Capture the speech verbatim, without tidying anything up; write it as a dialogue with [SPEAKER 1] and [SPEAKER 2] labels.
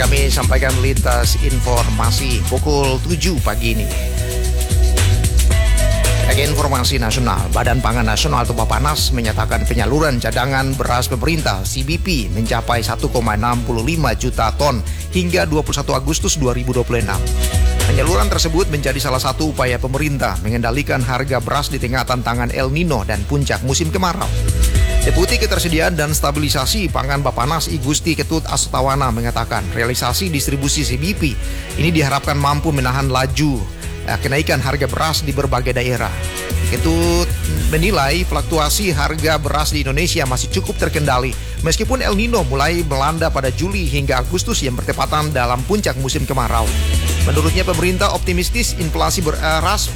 [SPEAKER 1] kami sampaikan lintas informasi pukul tujuh pagi ini. Bagi informasi nasional, Badan Pangan Nasional atau Bappenas menyatakan penyaluran cadangan beras pemerintah C B P mencapai satu koma enam lima juta ton hingga dua puluh satu Agustus dua ribu dua puluh enam. Penyaluran tersebut menjadi salah satu upaya pemerintah mengendalikan harga beras di tengah tantangan El Nino dan puncak musim kemarau. Deputi Ketersediaan dan Stabilisasi Pangan Bappenas I Gusti Ketut Astawana mengatakan realisasi distribusi C B P ini diharapkan mampu menahan laju kenaikan harga beras di berbagai daerah. Ketut menilai fluktuasi harga beras di Indonesia masih cukup terkendali meskipun El Nino mulai melanda pada Juli hingga Agustus yang bertepatan dalam puncak musim kemarau. Menurutnya pemerintah optimistis inflasi beras